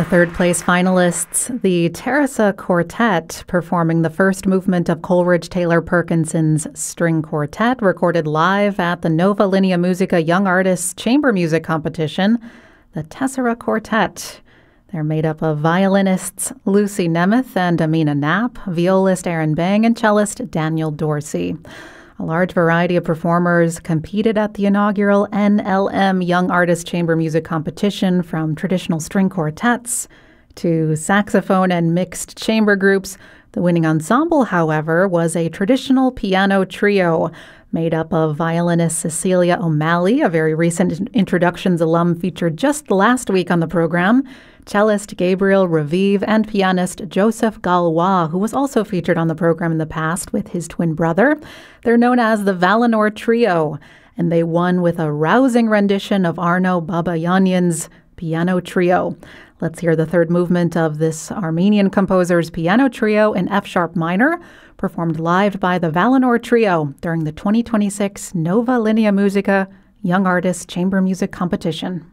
The third place finalists, the Teresa Quartet, performing the first movement of Coleridge Taylor Perkinson's String Quartet, recorded live at the Nova Linea Musica Young Artists Chamber Music Competition, the Tessera Quartet. They're made up of violinists Lucy Nemeth and Amina Knapp, violist Aaron Bang, and cellist Daniel Dorsey. A large variety of performers competed at the inaugural NLM Young Artist Chamber Music Competition, from traditional string quartets to saxophone and mixed chamber groups. The winning ensemble, however, was a traditional piano trio made up of violinist Cecilia O'Malley, a very recent Introductions alum featured just last week on the program, cellist Gabriel Raviv, and pianist Joseph Galois, who was also featured on the program in the past with his twin brother. They're known as the Valinor Trio, and they won with a rousing rendition of Arno Babayanyan's Piano Trio. Let's hear the third movement of this Armenian composer's piano trio in F-sharp minor, performed live by the Valinor Trio during the 2026 Nova Linea Musica Young Artists Chamber Music Competition.